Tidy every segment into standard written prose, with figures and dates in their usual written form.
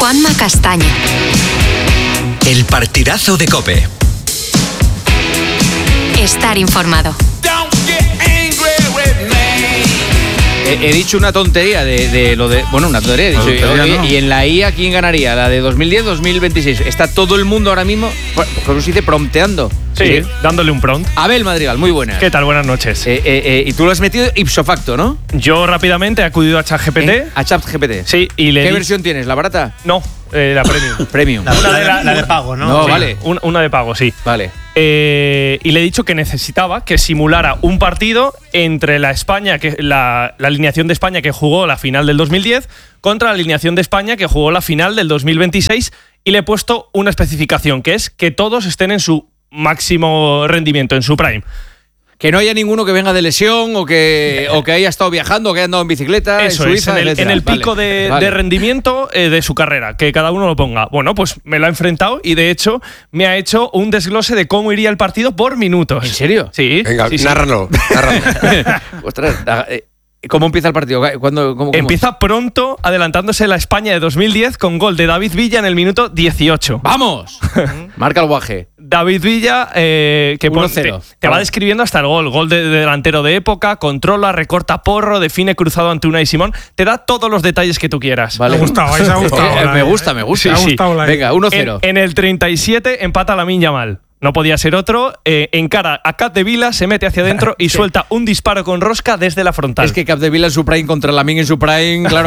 Juanma Castaño. El partidazo de COPE. Estar informado. He dicho una tontería de lo de... Bueno, una tontería. He dicho, ¿no? Y en la IA, ¿quién ganaría? ¿La de 2010-2026? Está todo el mundo ahora mismo, ¿cómo se dice? Prompteando. Sí, dándole un prompt. Abel Madrigal, muy buenas. ¿Qué tal? Buenas noches. Y tú lo has metido ipso facto, ¿no? Yo rápidamente he acudido a ChatGPT. A ChatGPT. Sí, y le ¿Qué di- versión tienes? ¿La barata? No, la premium. Premium. La de pago, ¿no? No, Sí, vale. Una de pago, sí. Vale. Y le he dicho que necesitaba que simulara un partido entre la España, la alineación de España que jugó la final del 2010 contra la alineación de España que jugó la final del 2026, y le he puesto una especificación, que es que todos estén en su máximo rendimiento, en su prime. Que no haya ninguno que venga de lesión o que haya estado viajando o que haya andado en bicicleta. Eso en Suiza, es, en el pico Vale. de rendimiento de su carrera, que cada uno lo ponga. Bueno, pues me lo ha enfrentado y de hecho me ha hecho un desglose de cómo iría el partido por minutos. ¿En serio? Sí. Venga, sí, sí. nárralo. Ostras, ¿cómo empieza el partido? ¿Cómo? Empieza pronto, adelantándose la España de 2010 con gol de David Villa en el minuto 18. ¡Vamos! Marca el guaje. David Villa, que 1-0. te va describiendo hasta el gol. Gol de delantero de época, controla, recorta porro, define cruzado ante Unai Simón. Te da todos los detalles que tú quieras. Vale. Me ha gustado, ahí se ha gustado. Me gusta. Sí, Me ha sí. gustado la Venga, 1-0. En el 37 empata Lamine Yamal. No podía ser otro. Encara a Capdevila, se mete hacia adentro y suelta un disparo con rosca desde la frontal. Es que Capdevila en su prime contra Lamine en su prime, claro.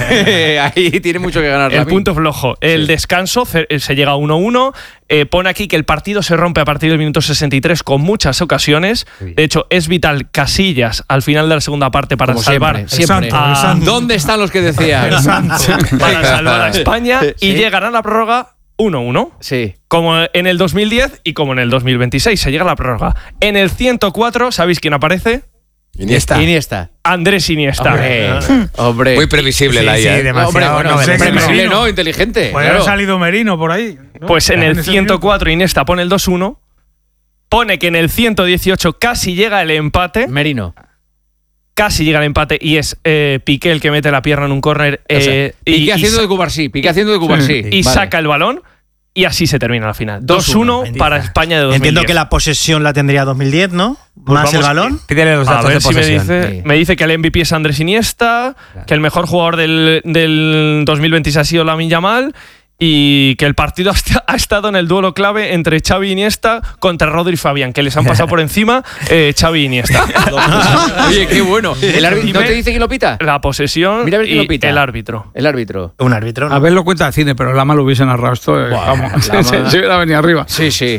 Ahí tiene mucho que ganar el Lamine. punto flojo. El descanso se llega a 1-1. Pone aquí que el partido se rompe a partir del minuto 63 con muchas ocasiones. De hecho, es vital Casillas al final de la segunda parte para Como salvar siempre. santo, el santo. ¿Dónde están los que decían? para salvar a España y Sí. llegará a la prórroga 1-1. Sí. Como en el 2010 y como en el 2026. Se llega a la prórroga. En el 104, ¿sabéis quién aparece? Iniesta. Andrés Iniesta. Hombre. Muy previsible la IA. Hombre, bueno, novedoso. previsible, no, inteligente. Puede claro. haber salido Merino por ahí, ¿no? Pues en el ese 104 Iniesta pone el 2-1. Pone que en el 118 casi llega el empate. Merino. Casi llega el empate y es Piqué el que mete la pierna en un córner. Piqué haciendo de Cubarsí. Piqué haciendo de Cubarsí. y Vale. saca el balón. Y así se termina la final. 2-1 para España de 2010. Entiendo que la posesión la tendría 2010, ¿no? Pues Más el vamos, balón. Pídele los A datos ver de si me posesión. dice que el MVP es Andrés Iniesta, que el mejor jugador del 2026 ha sido Lamine Yamal y que el partido ha estado en el duelo clave entre Xavi e Iniesta contra Rodri y Fabián, que les han pasado por encima Xavi e Iniesta. Oye, qué bueno. ¿El árbitro no te dice quién lo pita? La posesión Mira a ver quién y lo pita. el árbitro. El árbitro. Un árbitro, ¿no? A ver, lo cuenta de cine, pero Lama lo hubiese narrado esto. Vamos, Lama. se hubiera venido arriba. Sí, sí.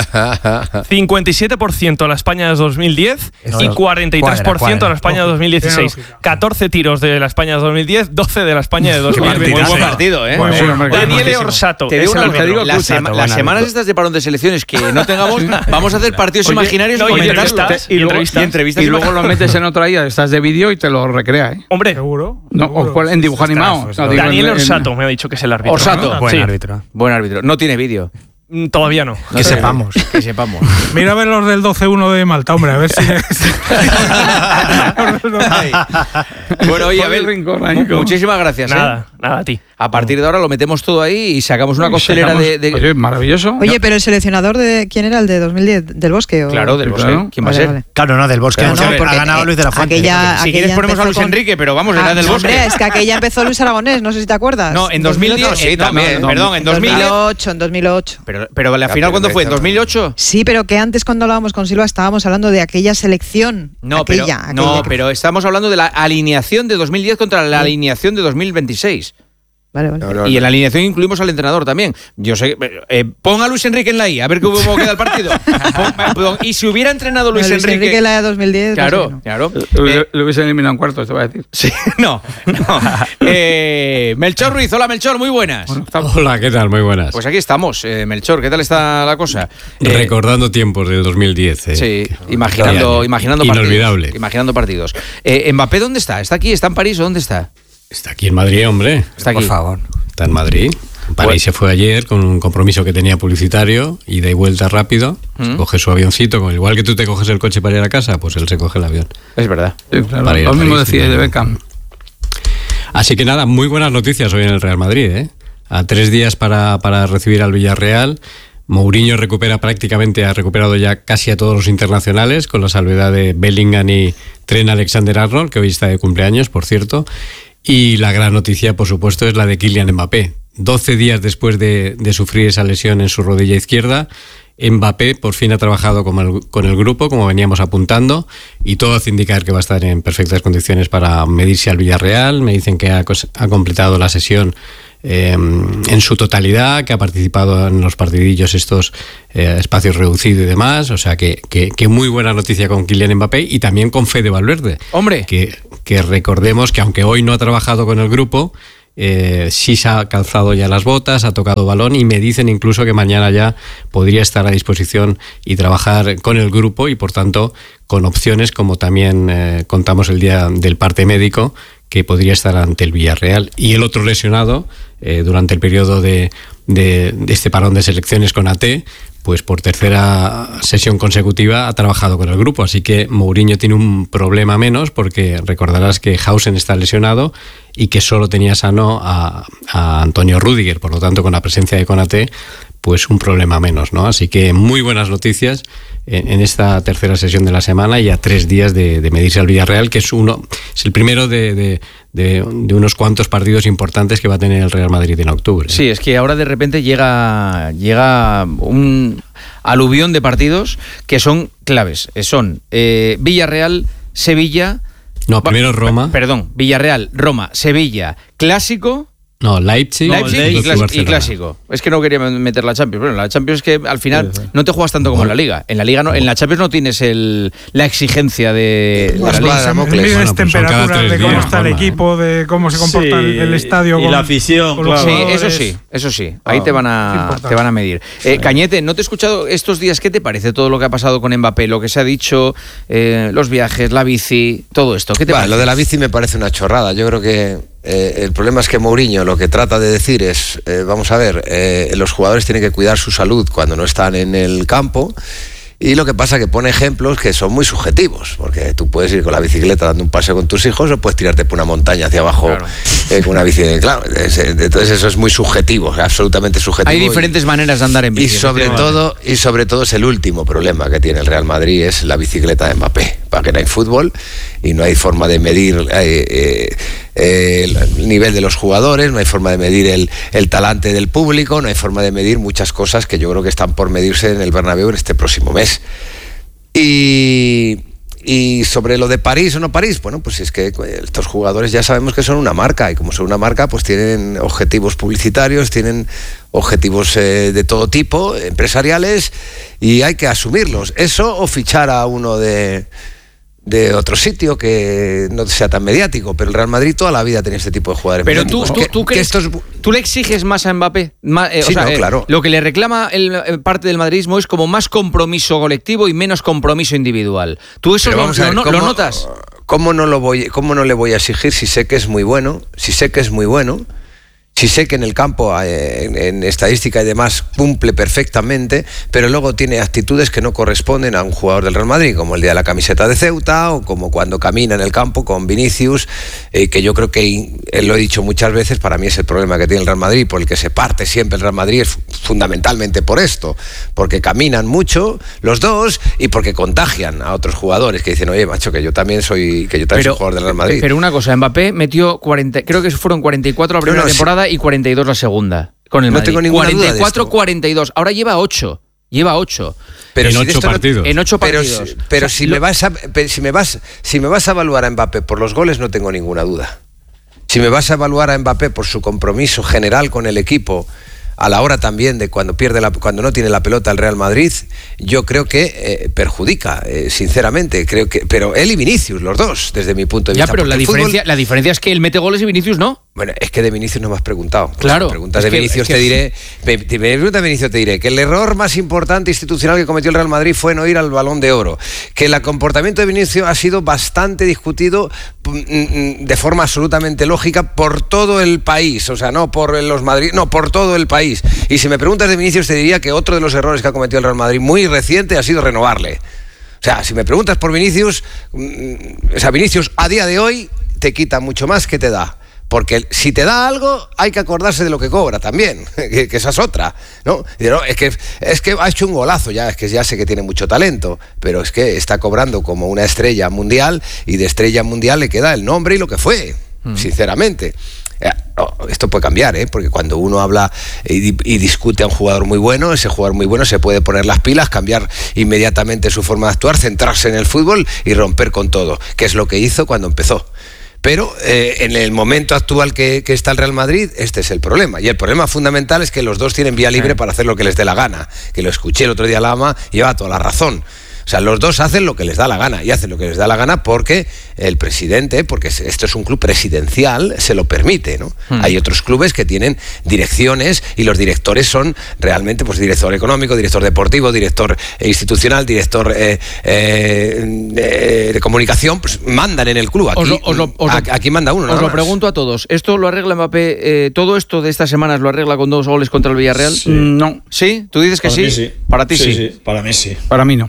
57% a la España de 2010 y 43% Cuadra. a la España de 2016. Tiene lógica. 14 tiros de la España de 2010, 12 de la España de 2026. Muy buen partido, ¿eh? Bueno, bueno, hombre, Daniele buenísimo. Orsato. Te digo es una el cosa, árbitro. las semanas estas de parón de selecciones que no tengamos, vamos a hacer partidos Oye, imaginarios no, y y comentarlos. entrevistas. Y luego, entrevistas y luego lo metes en otra IA, estás de vídeo y te lo recrea, ¿eh? Hombre, ¿Seguro? No, o en dibujo animado. Ostras, No, digo, Daniel en- Orsato me ha dicho que es el árbitro. Orsato. ¿no? Buen Sí. árbitro. Buen árbitro. No tiene vídeo. Todavía no. Que sepamos. Que sepamos. Mira a ver los del 12-1 de Malta, hombre, a ver si. Bueno, oye, Por el Abel, rincón ahí, como- muchísimas gracias. Nada a ti. A partir de ahora lo metemos todo ahí y sacamos una costelera de Oye, maravilloso. Oye, pero el seleccionador de ¿quién era? ¿El de 2010? ¿Del Bosque? ¿o? Claro, del Bosque. Claro. ¿Quién va a Vale, ser? vale. Claro, no, del Bosque. Pero no, no, ha ganado Luis de la Fuente. Si quieres ponemos a Luis empezó Enrique, pero vamos, era del Bosque. Hombre, es que aquella empezó Luis Aragonés, no sé si te acuerdas. No, en 2010. Sí, también. Perdón, en 2010. 2008, en 2008. Pero la final, ¿cuándo fue? ¿En 2008? Sí, pero que antes cuando hablábamos con Silva estábamos hablando de aquella selección. No, aquella que- pero estamos hablando de la alineación de 2010 contra la alineación de 2026. Vale, vale. No, Y en la alineación incluimos al entrenador también. Yo sé, pon a Luis Enrique en la I, a ver cómo queda el partido. Y si hubiera entrenado Luis Enrique. la de 2010. Claro, pues sí, claro. Lo hubiesen eliminado en cuartos, te voy a decir. Sí, no. Melchor Ruiz, hola Melchor, muy buenas. Bueno, estamos- Hola, ¿qué tal? Muy buenas. Pues aquí estamos, Melchor, ¿qué tal está la cosa? Recordando tiempos del 2010. Sí, imaginando partidos. Inolvidable. Imaginando partidos. Mbappé, ¿dónde está? ¿Está aquí? ¿Está en París o dónde está? Está aquí en Madrid, hombre. Está aquí. Por favor. Está en Madrid. París se fue ayer con un compromiso que tenía publicitario, ida y vuelta rápido. Se coge su avioncito, igual que tú te coges el coche para ir a casa, pues él se coge el avión. Es verdad. Sí, claro, Para ir a lo mismo París, decía sí. de Beckham. Así que nada, muy buenas noticias hoy en el Real Madrid, ¿eh? a 3 días para recibir al Villarreal. Mourinho ha recuperado ya casi a todos los internacionales, con la salvedad de Bellingham y Trent Alexander-Arnold, que hoy está de cumpleaños, por cierto. Y la gran noticia, por supuesto, es la de Kylian Mbappé. 12 días después de sufrir esa lesión en su rodilla izquierda, Mbappé por fin ha trabajado con el grupo, como veníamos apuntando, y todo hace indicar que va a estar en perfectas condiciones para medirse al Villarreal. Me dicen que ha completado la sesión en su totalidad, que ha participado en los partidillos estos espacios reducidos y demás, o sea que muy buena noticia con Kylian Mbappé y también con Fede Valverde. ¡Hombre! Que recordemos que aunque hoy no ha trabajado con el grupo, sí se ha calzado ya las botas, ha tocado balón y me dicen incluso que mañana ya podría estar a disposición y trabajar con el grupo y por tanto con opciones, como también contamos el día del parte médico, que podría estar ante el Villarreal. Y el otro lesionado durante el periodo de este parón de selecciones con AT, pues por tercera sesión consecutiva ha trabajado con el grupo, así que Mourinho tiene un problema menos, porque recordarás que Hausen está lesionado y que solo tenía sano a Antonio Rüdiger, por lo tanto con la presencia de Konaté, pues un problema menos, ¿no? Así que muy buenas noticias en esta tercera sesión de la semana y a 3 días de medirse al Villarreal, que es el primero de unos cuantos partidos importantes que va a tener el Real Madrid en octubre. Sí, es que ahora de repente llega un aluvión de partidos que son claves. Son Villarreal, Sevilla... No, primero Roma. Perdón, Villarreal, Roma, Sevilla, Clásico... No, Leipzig y Clásico. Es que no quería meter la Champions. Bueno, la Champions es que al final no te juegas tanto como en la Liga. En la Liga no, en la Champions no tienes la exigencia de la Liga. Mides temperaturas de cómo está el equipo, de cómo se comporta el estadio. Y la afición, claro. Sí, eso sí. Ahí te van a medir. Cañete, no te he escuchado estos días. ¿Qué te parece todo lo que ha pasado con Mbappé? Lo que se ha dicho, los viajes, la bici, todo esto. ¿Qué te parece? Lo de la bici me parece una chorrada. Yo creo que el problema es que Mourinho lo que trata de decir es, vamos a ver, los jugadores tienen que cuidar su salud cuando no están en el campo, y lo que pasa es que pone ejemplos que son muy subjetivos, porque tú puedes ir con la bicicleta dando un paseo con tus hijos o puedes tirarte por una montaña hacia abajo, claro, con una bici. Claro, entonces eso es muy subjetivo, absolutamente subjetivo. Hay diferentes maneras de andar en bici. Y sobre todo es el último problema que tiene el Real Madrid, es la bicicleta de Mbappé, para que no hay fútbol y no hay forma de medir el nivel de los jugadores, no hay forma de medir el talante del público, no hay forma de medir muchas cosas que yo creo que están por medirse en el Bernabéu en este próximo mes. Y sobre lo de París o no París, bueno, pues es que estos jugadores ya sabemos que son una marca, y como son una marca, pues tienen objetivos publicitarios, tienen objetivos de todo tipo, empresariales, y hay que asumirlos. Eso o fichar a uno de otro sitio que no sea tan mediático, pero el Real Madrid toda la vida tenía este tipo de jugadores. Pero tú le exiges más a Mbappé. Sí, claro. Lo que le reclama parte del madridismo es como más compromiso colectivo y menos compromiso individual. ¿Tú eso lo notas? ¿Cómo no le voy a exigir si sé que es muy bueno? Si sé que en el campo, en estadística y demás, cumple perfectamente, pero luego tiene actitudes que no corresponden a un jugador del Real Madrid, como el día de la camiseta de Ceuta, o como cuando camina en el campo con Vinicius, que yo creo que, lo he dicho muchas veces, para mí es el problema que tiene el Real Madrid, por el que se parte siempre el Real Madrid, es fundamentalmente por esto, porque caminan mucho los dos y porque contagian a otros jugadores que dicen, oye, macho, que yo también soy jugador del Real Madrid. Pero una cosa, Mbappé metió 40, creo que fueron 44 la primera temporada y 42 la segunda con el Madrid. No tengo ninguna 44, 42. Ahora lleva 8. Pero en 8 partidos. En 8 partidos. Pero si me vas a evaluar a Mbappé por los goles, no tengo ninguna duda. Si me vas a evaluar a Mbappé por su compromiso general con el equipo, a la hora también de cuando no tiene la pelota el Real Madrid, yo creo que perjudica, sinceramente, pero él y Vinicius, los dos, desde mi punto de vista. Ya, pero la diferencia es que él mete goles y Vinicius no. Bueno, es que de Vinicius no me has preguntado. Claro. Si me preguntas de Vinicius, te diré que el error más importante institucional que cometió el Real Madrid fue no ir al Balón de Oro. Que el comportamiento de Vinicius ha sido bastante discutido de forma absolutamente lógica por todo el país. O sea, no por los Madrid, no, por todo el país. Y si me preguntas de Vinicius, te diría que otro de los errores que ha cometido el Real Madrid muy reciente ha sido renovarle. O sea, si me preguntas por Vinicius, Vinicius a día de hoy te quita mucho más que te da. porque si te da algo hay que acordarse de lo que cobra también, que esa es otra, ¿no? Y no, es que ha hecho un golazo, es que ya sé que tiene mucho talento, pero es que está cobrando como una estrella mundial, y de estrella mundial le queda el nombre y lo que fue, sinceramente. Esto puede cambiar, porque cuando uno habla y discute a un jugador muy bueno, ese jugador muy bueno se puede poner las pilas, cambiar inmediatamente su forma de actuar, centrarse en el fútbol y romper con todo, que es lo que hizo cuando empezó. Pero en el momento actual que está el Real Madrid, este es el problema. Y el problema fundamental es que los dos tienen vía libre para hacer lo que les dé la gana. Que lo escuché el otro día a Lama y lleva toda la razón. O sea, los dos hacen lo que les da la gana, y hacen lo que les da la gana porque el presidente, porque esto es un club presidencial, se lo permite, ¿no? Hay otros clubes que tienen direcciones, y los directores son realmente pues director económico, director deportivo, director institucional, director de comunicación, pues mandan en el club. Aquí manda uno, os lo pregunto a todos. ¿Esto lo arregla Mbappé? ¿Todo esto de estas semanas lo arregla con 2 goles contra el Villarreal? Sí. No. ¿Sí? ¿Tú dices que sí? Sí? Para ti sí. Para mí sí. Para mí no.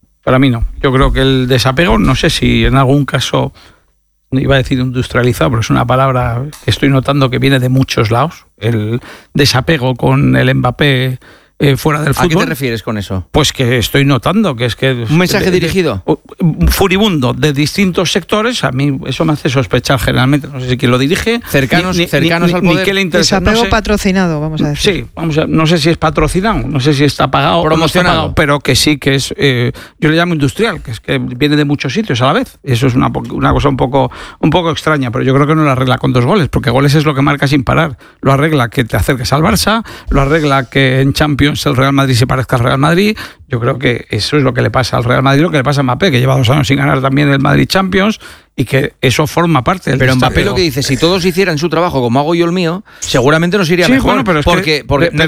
Yo creo que el desapego, no sé si en algún caso, iba a decir industrializado, pero es una palabra que estoy notando que viene de muchos lados, el desapego con el Mbappé fuera del fútbol. ¿A qué te refieres con eso? Pues que estoy notando que es que... ¿Un mensaje dirigido? Furibundo de distintos sectores, a mí eso me hace sospechar generalmente, no sé si quién lo dirige. Cercanos al poder. Ni qué le interesa. Desapego no sé, patrocinado, vamos a decir. Sí, no sé si es patrocinado, no sé si está pagado promocionado, o no está pagado, pero que sí que es, yo le llamo industrial, que es que viene de muchos sitios a la vez. Eso es una cosa un poco extraña, pero yo creo que no lo arregla con 2 goles, porque goles es lo que marca sin parar. Lo arregla que te acerques al Barça, lo arregla que en Champions el Real Madrid se parezca al Real Madrid. Yo creo que eso es lo que le pasa al Real Madrid, lo que le pasa a Mbappé, que lleva 2 años sin ganar también el Madrid Champions, y que eso forma parte del Pero Mbappé lo que dice, si todos hicieran su trabajo como hago yo el mío, seguramente nos iría mejor. Bueno, pero es porque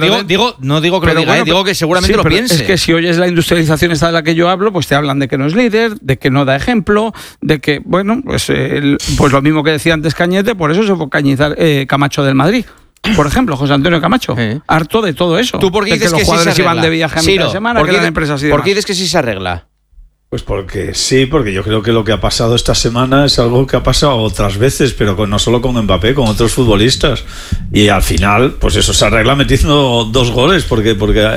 no digo que lo diga, digo que seguramente lo piense. Es que si oyes la industrialización esta de la que yo hablo, pues te hablan de que no es líder, de que no da ejemplo, de que, bueno, pues lo mismo que decía antes Cañete, por eso se fue Camacho del Madrid. Por ejemplo, José Antonio Camacho, harto de todo eso. ¿Tú por qué dices que los jugadores sí se arregla? iban de viaje a mitad de semana, que eran empresas y demás? ¿Por qué dices que sí se arregla? Pues porque yo creo que lo que ha pasado esta semana es algo que ha pasado otras veces, pero no solo con Mbappé, con otros futbolistas. Y al final, pues eso se arregla metiendo 2 goles, porque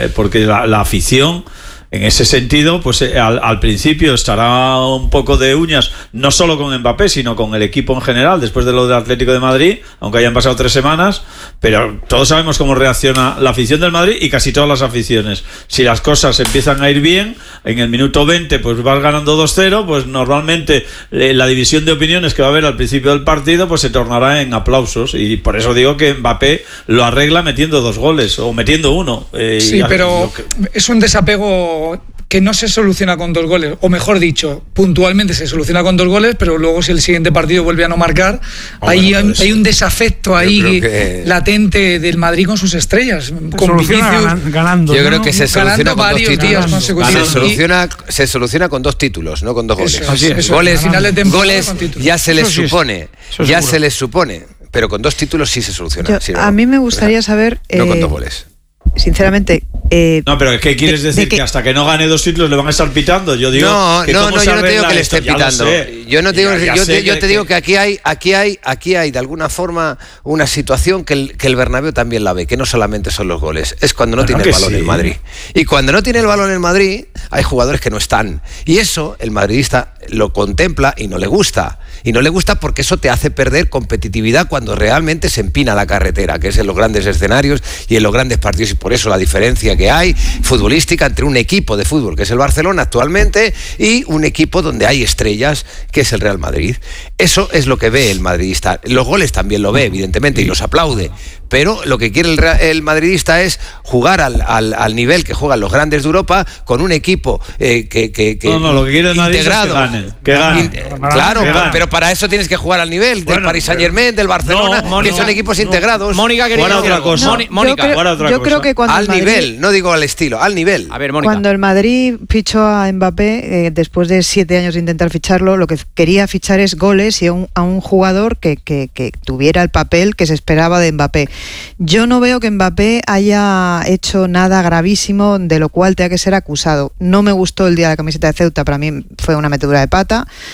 la afición... En ese sentido, pues al principio estará un poco de uñas, no solo con Mbappé, sino con el equipo en general, después de lo del Atlético de Madrid, aunque hayan pasado 3 semanas, pero todos sabemos cómo reacciona la afición del Madrid y casi todas las aficiones. Si las cosas empiezan a ir bien, en el minuto 20 pues vas ganando 2-0, pues normalmente la división de opiniones que va a haber al principio del partido pues se tornará en aplausos, y por eso digo que Mbappé lo arregla metiendo 2 goles, o metiendo 1. Sí, pero es un desapego que no se soluciona con 2 goles, o mejor dicho, puntualmente se soluciona con 2 goles, pero luego si el siguiente partido vuelve a no marcar, hay un desafecto ahí latente del Madrid con sus estrellas, con Vinicius ganando. Yo creo que se soluciona con varios días consecutivos. Se soluciona con 2 títulos, no con 2 goles. Goles, final de temporada, goles ya se les supone, pero con 2 títulos sí se soluciona. A mí me gustaría saber... no con 2 goles. Sinceramente... no, pero ¿qué quieres decir? ¿Que hasta que no gane 2 títulos le van a estar pitando? Yo digo yo no te digo que le esté pitando. Yo te digo que aquí hay de alguna forma una situación que el Bernabéu también la ve, que no solamente son los goles, es cuando no tiene el balón el Madrid. Y cuando no tiene el balón el Madrid, hay jugadores que no están. Y eso el madridista lo contempla y no le gusta. Y no le gusta porque eso te hace perder competitividad cuando realmente se empina la carretera, que es en los grandes escenarios y en los grandes partidos, y por eso la diferencia que hay futbolística entre un equipo de fútbol, que es el Barcelona actualmente, y un equipo donde hay estrellas, que es el Real Madrid. Eso es lo que ve el madridista. Los goles también lo ve, evidentemente, y los aplaude. Pero lo que quiere el madridista es jugar al nivel que juegan los grandes de Europa, con un equipo lo que quiere el Madrid integrado. Es que gane. Claro, pero para eso tienes que jugar al nivel del Paris Saint-Germain, del Barcelona, que son equipos integrados. Mónica quería decir otra cosa. Yo creo que cuando al nivel, no digo al estilo, al nivel. A ver, Mónica. Cuando el Madrid fichó a Mbappé, después de 7 años de intentar ficharlo, lo que quería fichar es goles y a un jugador que tuviera el papel que se esperaba de Mbappé. Yo no veo que Mbappé haya hecho nada gravísimo de lo cual tenga que ser acusado. No me gustó el día de la camiseta de Ceuta, para mí fue una metedura de pata.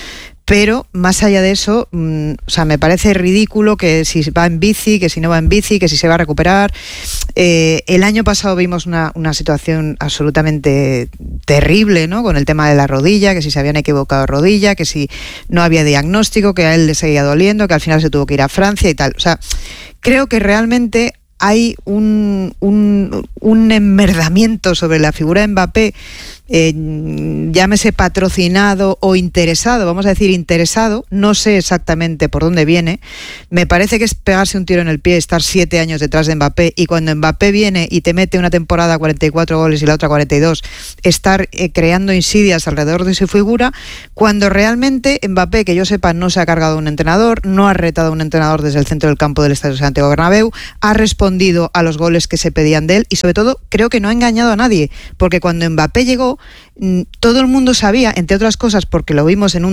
Pero más allá de eso, o sea, me parece ridículo que si va en bici, que si no va en bici, que si se va a recuperar. El año pasado vimos una situación absolutamente terrible, ¿no? Con el tema de la rodilla, que si se habían equivocado de rodilla, que si no había diagnóstico, que a él le seguía doliendo, que al final se tuvo que ir a Francia y tal. O sea, creo que realmente hay un enmerdamiento sobre la figura de Mbappé, llámese patrocinado o interesado, vamos a decir interesado, no sé exactamente por dónde viene. Me parece que es pegarse un tiro en el pie, estar 7 años detrás de Mbappé, y cuando Mbappé viene y te mete una temporada 44 goles y la otra 42, estar creando insidias alrededor de su figura, cuando realmente Mbappé, que yo sepa, no se ha cargado a un entrenador, no ha retado a un entrenador desde el centro del campo del Estadio Santiago Bernabéu, ha respondido a los goles que se pedían de él, y sobre todo creo que no ha engañado a nadie, porque cuando Mbappé llegó, todo el mundo sabía, entre otras cosas porque lo vimos en un